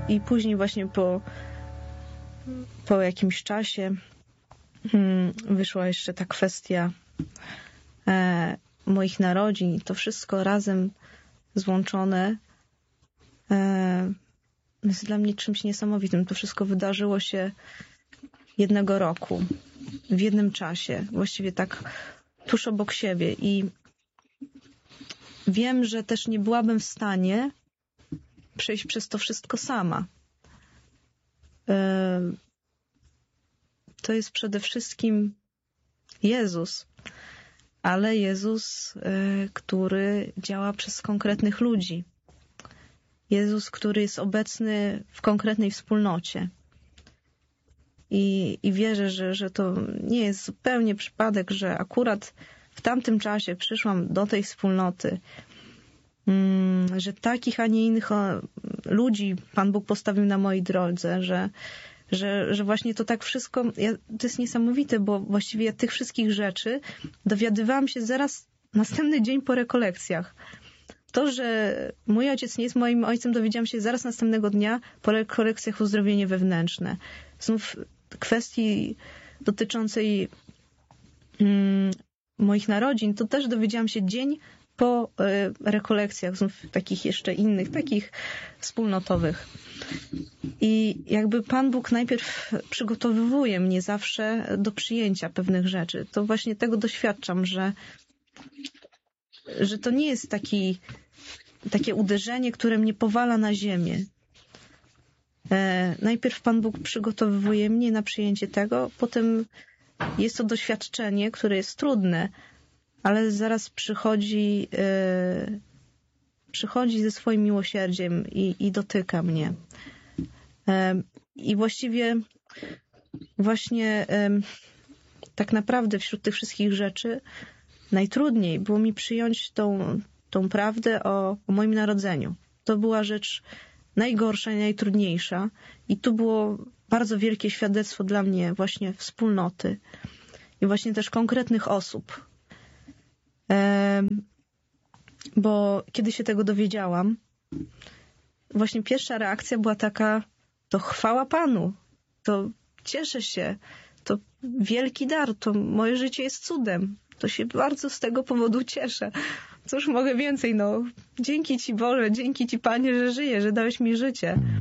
I później właśnie po jakimś czasie wyszła jeszcze ta kwestia moich narodzin. To wszystko razem złączone jest dla mnie czymś niesamowitym. To wszystko wydarzyło się jednego roku, w jednym czasie, właściwie tak tuż obok siebie. I wiem, że też nie byłabym w stanie przejść przez to wszystko sama. To jest przede wszystkim Jezus, ale Jezus, który działa przez konkretnych ludzi. Jezus, który jest obecny w konkretnej wspólnocie. I wierzę, że to nie jest zupełnie przypadek, że akurat w tamtym czasie przyszłam do tej wspólnoty, że takich, a nie innych ludzi Pan Bóg postawił na mojej drodze, że właśnie to tak wszystko, to jest niesamowite, bo właściwie tych wszystkich rzeczy dowiadywałam się zaraz następny dzień po rekolekcjach. To, że mój ojciec nie jest moim ojcem, dowiedziałam się zaraz następnego dnia po rekolekcjach Uzdrowienie wewnętrzne. Znów kwestii dotyczącej moich narodzin, to też dowiedziałam się dzień po rekolekcjach, znów takich jeszcze innych, takich wspólnotowych. I jakby Pan Bóg najpierw przygotowuje mnie zawsze do przyjęcia pewnych rzeczy. To właśnie tego doświadczam, że to nie jest takie uderzenie, które mnie powala na ziemię. Najpierw Pan Bóg przygotowuje mnie na przyjęcie tego, potem jest to doświadczenie, które jest trudne, ale zaraz przychodzi ze swoim miłosierdziem i dotyka mnie. I właściwie właśnie tak naprawdę wśród tych wszystkich rzeczy najtrudniej było mi przyjąć tą prawdę o moim narodzeniu. To była rzecz najgorsza i najtrudniejsza. I tu było bardzo wielkie świadectwo dla mnie właśnie wspólnoty i właśnie też konkretnych osób. Bo kiedy się tego dowiedziałam, właśnie pierwsza reakcja była taka, to chwała Panu, to cieszę się, to wielki dar, to moje życie jest cudem. To się bardzo z tego powodu cieszę. Cóż mogę więcej, dzięki Ci Boże, dzięki Ci Panie, że żyję, że dałeś mi życie.